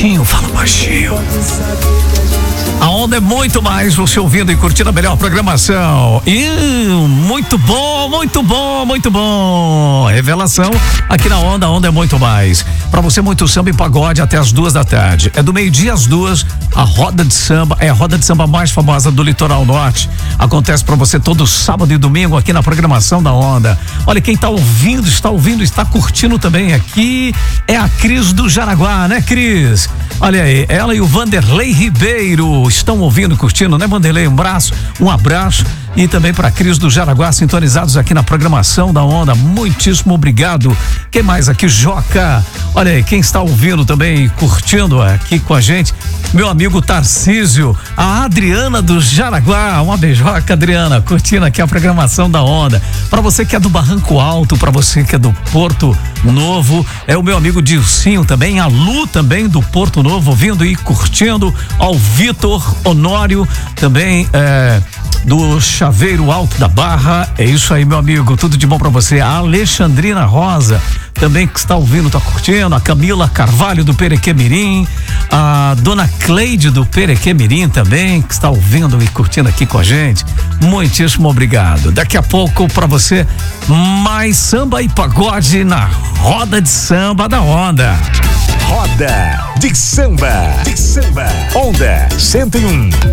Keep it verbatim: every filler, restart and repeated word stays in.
baixinho, fala baixinho. A onda é muito mais você ouvindo e curtindo a melhor programação. E muito bom, muito bom, muito bom. Revelação aqui na onda, a onda é muito mais. Pra você, muito samba e pagode até as duas da tarde. É do meio-dia às duas, a roda de samba é a roda de samba mais famosa do Litoral Norte. Acontece pra você todo sábado e domingo aqui na programação da onda. Olha, quem tá ouvindo, está ouvindo, está curtindo também aqui é a Cris do Jaraguá, né, Cris? Olha aí, ela e o Vanderlei Ribeiro estão ouvindo, curtindo, né, Vanderlei? Um braço, um abraço. E também para Cris do Jaraguá, sintonizados aqui na programação da onda. Muitíssimo obrigado. Quem mais aqui? Joca. Olha aí, quem está ouvindo também, curtindo aqui com a gente, meu amigo Tarcísio, a Adriana do Jaraguá. Uma beijoca, Adriana, curtindo aqui a programação da onda. Para você que é do Barranco Alto, para você que é do Porto Novo, é o meu amigo Dilcinho também, a Lu também do Porto Novo, ouvindo e curtindo, ao Vitor Honório também, é, do Chaveiro Alto da Barra. É isso aí, meu amigo, tudo de bom pra você. A Alexandrina Rosa também que está ouvindo, tá curtindo. A Camila Carvalho do Perequemirim, a Dona Cleide do Perequemirim também que está ouvindo e curtindo aqui com a gente. Muitíssimo obrigado. Daqui a pouco pra você mais samba e pagode na roda de samba da onda. Roda de samba, de samba, onda cento e um